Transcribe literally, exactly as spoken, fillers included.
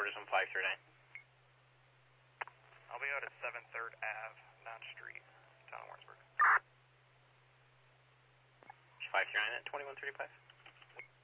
orders on five thirty-nine. I'll be out at seven third Ave, Knott Street, town of Warrensburg. five thirty-nine at twenty-one thirty-five.